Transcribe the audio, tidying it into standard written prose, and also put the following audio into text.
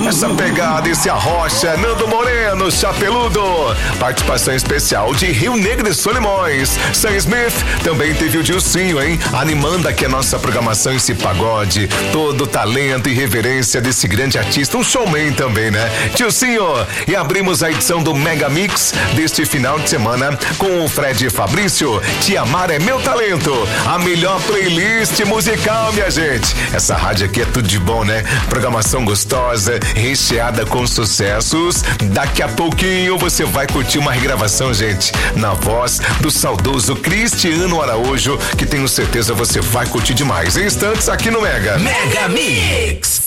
Essa pegada, esse arrocha, Nando Moreno, Chapeludo. Participação especial de Rio Negro e Solimões. Sam Smith, também teve o Dilcinho, hein? Animando aqui a nossa programação, esse pagode. Todo o talento e reverência desse grande artista, um showman também, né? Dilcinho, e abrimos a edição do Mega Mix deste final de semana com o Fred Fabrício. Te Amar é Meu Talento, a melhor playlist musical, minha gente. Essa rádio aqui é tudo de bom, né? Programação gostosa, recheada com sucessos. Daqui a pouquinho você vai curtir uma regravação, gente, na voz do saudoso Cristiano Araújo, que tenho certeza você vai curtir demais. Em instantes aqui no Mega Mix.